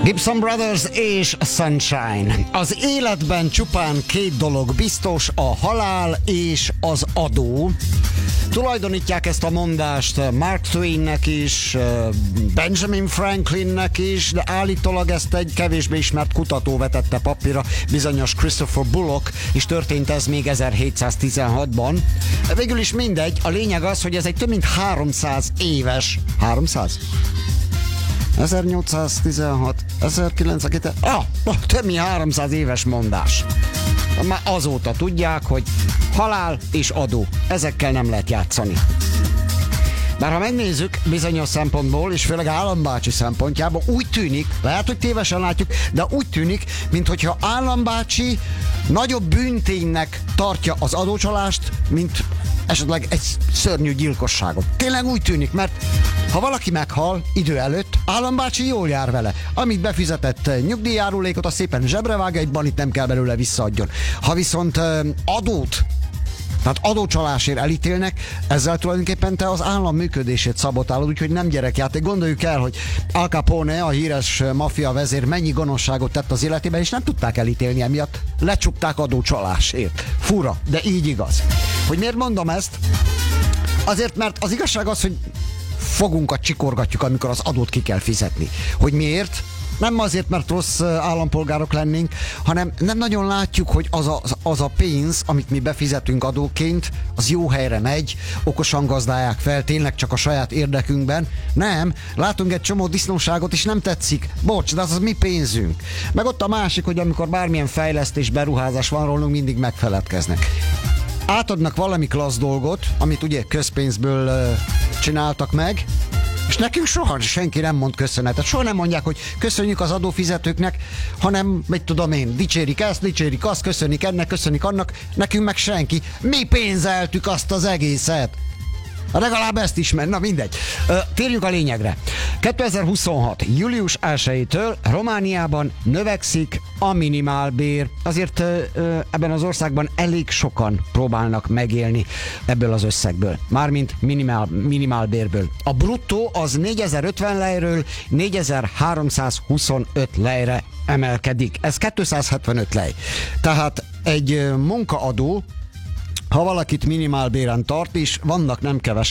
Gibson Brothers és Sunshine. Az életben csupán két dolog biztos, a halál és az adó. Tulajdonítják ezt a mondást Mark Twainnek is, Benjamin Franklinnek is, de állítólag ezt egy kevésbé ismert kutató vetette papírra, bizonyos Christopher Bullock, és történt ez még 1716-ban. Végül is mindegy, a lényeg az, hogy ez egy több mint 300 éves... 300? 1816, 1900, több mint 300 éves mondás. Már azóta tudják, hogy halál és adó, ezekkel nem lehet játszani. Bár ha megnézzük bizonyos szempontból, és főleg Állambácsi szempontjából, úgy tűnik, lehet, hogy tévesen látjuk, de úgy tűnik, minthogyha Állambácsi nagyobb bűnténynek tartja az adócsalást, mint esetleg egy szörnyű gyilkosságot. Tényleg úgy tűnik, mert ha valaki meghal idő előtt, Állambácsi jól jár vele. Amit befizetett nyugdíjjárulékot, azt szépen zsebre vágja, egy banit nem kell belőle visszaadjon. Ha viszont adót, tehát adócsalásért elítélnek, ezzel tulajdonképpen te az állam működését szabotálod, úgyhogy nem gyerekjáték. Gondoljuk el, hogy Al Capone, a híres maffia vezér mennyi gonoszságot tett az életében, és nem tudták elítélni emiatt. Lecsukták adócsalásért. Fura, de így igaz. Hogy miért mondom ezt? Azért, mert az igazság az, hogy fogunkat csikorgatjuk, amikor az adót ki kell fizetni. Hogy miért? Nem azért, mert rossz állampolgárok lennénk, hanem nem nagyon látjuk, hogy az a pénz, amit mi befizetünk adóként, az jó helyre megy, okosan gazdálják fel, tényleg csak a saját érdekünkben. Nem, látunk egy csomó disznóságot, és nem tetszik. Bocs, de az mi pénzünk. Meg ott a másik, hogy amikor bármilyen fejlesztés, beruházás van rólunk, mindig megfeledkeznek. Átadnak valami klassz dolgot, amit ugye közpénzből csináltak meg, és nekünk soha senki nem mond köszönetet. Soha nem mondják, hogy köszönjük az adófizetőknek, hanem, mit tudom én, dicsérik ezt, dicsérik azt, köszönik ennek, köszönik annak, nekünk meg senki. Mi pénzeltük azt az egészet. Legalább ezt ismer, na mindegy. Térjünk a lényegre. 2026. július 1-től Romániában növekszik a minimálbér. Azért ebben az országban elég sokan próbálnak megélni ebből az összegből. Mármint minimálbérből. A bruttó az 4050 lejről 4325 lejre emelkedik. Ez 275 lej. Tehát egy munkaadó, ha valakit minimálbéren tart, és vannak nem kevesen,